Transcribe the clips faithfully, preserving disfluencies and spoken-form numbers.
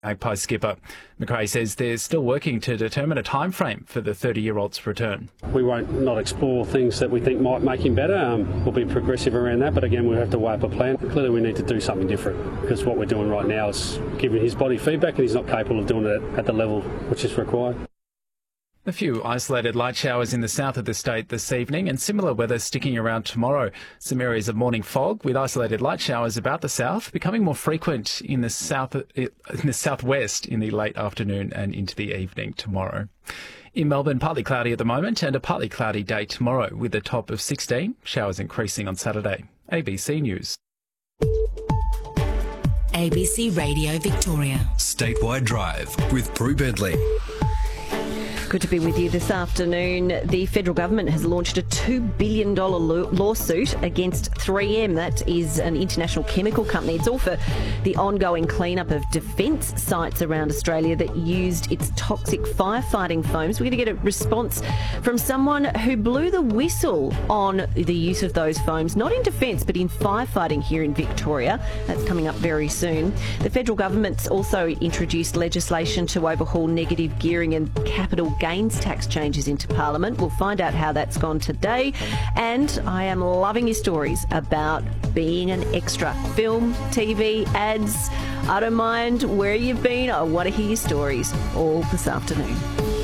Magpies skipper McRae says they're still working to determine a time frame for the thirty-year-old's return. We won't not explore things that we think might make him better. Um, we'll be progressive around that, but again, we'll have to weigh up a plan. Clearly, we need to do something different because what we're doing right now is giving his body feedback, and he's not capable of doing it at the level which is required. A few isolated light showers in the south of the state this evening and similar weather sticking around tomorrow. Some areas of morning fog with isolated light showers about the south, becoming more frequent in the south, in the southwest in the late afternoon and into the evening tomorrow. In Melbourne, partly cloudy at the moment and a partly cloudy day tomorrow with a top of sixteen. Showers increasing on Saturday. A B C News. A B C Radio Victoria. Statewide Drive with Prue Bentley. Good to be with you this afternoon. The federal government has launched a two billion dollars lawsuit against three M. That is an international chemical company. It's all for the ongoing cleanup of defence sites around Australia that used its toxic firefighting foams. We're going to get a response from someone who blew the whistle on the use of those foams, not in defence but in firefighting here in Victoria. That's coming up very soon. The federal government's also introduced legislation to overhaul negative gearing and capital gains tax changes into Parliament. We'll find out how that's gone today. And I am loving your stories about being an extra. Film, T V, ads. I don't mind where you've been. I want to hear your stories all this afternoon.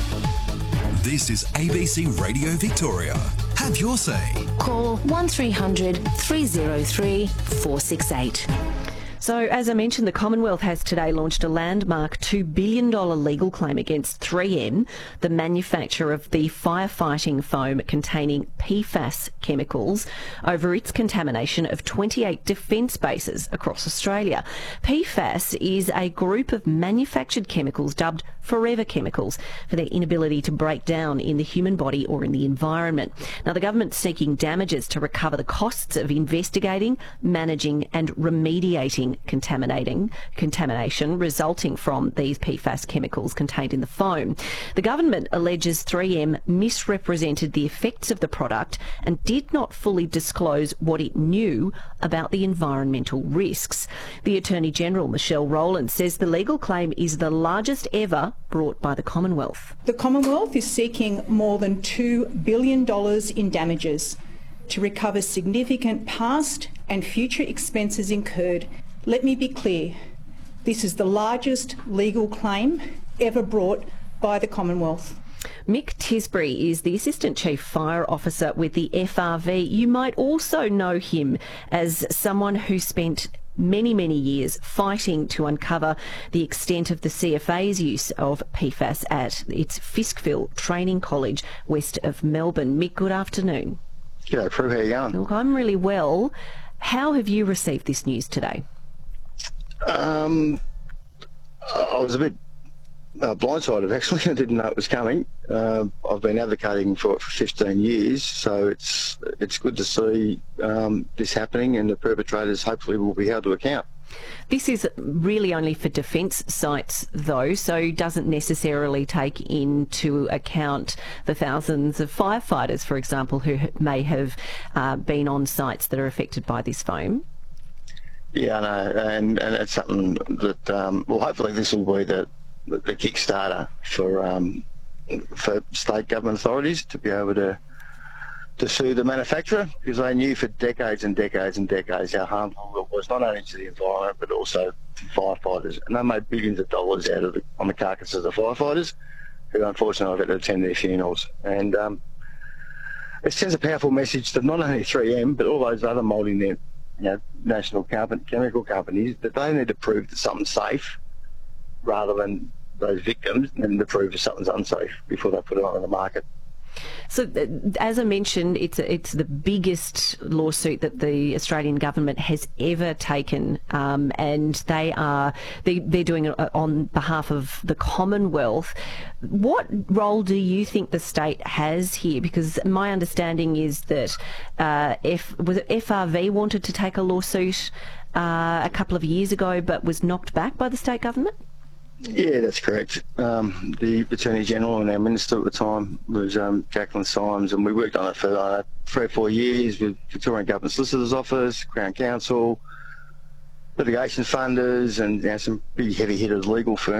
This is A B C Radio Victoria. Have your say. Call one three hundred three oh three four six eight. So, as I mentioned, the Commonwealth has today launched a landmark two billion dollars legal claim against three M, the manufacturer of the firefighting foam containing P FAS chemicals, over its contamination of twenty-eight defence bases across Australia. P FAS is a group of manufactured chemicals dubbed forever chemicals for their inability to break down in the human body or in the environment. Now, the government's seeking damages to recover the costs of investigating, managing and remediating contaminating contamination resulting from these P FAS chemicals contained in the foam. The government alleges three M misrepresented the effects of the product and did not fully disclose what it knew about the environmental risks. The Attorney-General, Michelle Rowland, says the legal claim is the largest ever brought by the Commonwealth. The Commonwealth is seeking more than two billion dollars in damages to recover significant past and future expenses incurred. Let me be clear, this is the largest legal claim ever brought by the Commonwealth. Mick Tisbury is the Assistant Chief Fire Officer with the F R V. You might also know him as someone who spent many, many years fighting to uncover the extent of the C F A's use of P FAS at its Fiskville Training College west of Melbourne. Mick, good afternoon. G'day, Prue. How are you going? Look, I'm really well. How have you received this news today? Um, I was a bit uh, blindsided, actually. I didn't know it was coming. Uh, I've been advocating for it for fifteen years, so it's it's good to see um, this happening, and the perpetrators hopefully will be held to account. This is really only for defence sites, though, so doesn't necessarily take into account the thousands of firefighters, for example, who may have uh, been on sites that are affected by this foam. Yeah, I know, and, and it's something that, um, well, hopefully this will be the, the, the kickstarter for um, for state government authorities to be able to to sue the manufacturer, because they knew for decades and decades and decades how harmful it was, not only to the environment but also to firefighters. And they made billions of dollars out of the, on the carcasses of the firefighters, who unfortunately got to attend their funerals. And um, it sends a powerful message to not only three M but all those other multi you know, national chemical companies that they need to prove that something's safe rather than those victims and to prove that something's unsafe before they put it on the market. So, uh, as I mentioned, it's it's the biggest lawsuit that the Australian government has ever taken, um, and they are they, they're doing it on behalf of the Commonwealth. What role do you think the state has here? Because my understanding is that uh, F was it F R V wanted to take a lawsuit uh, a couple of years ago, but was knocked back by the state government. Yeah, that's correct. Um, the Attorney-General and our Minister at the time was um, Jacqueline Symes, and we worked on it for uh, three or four years with Victorian Government Solicitor's Office, Crown Council, litigation funders and you know, some big heavy-hitters legal firms.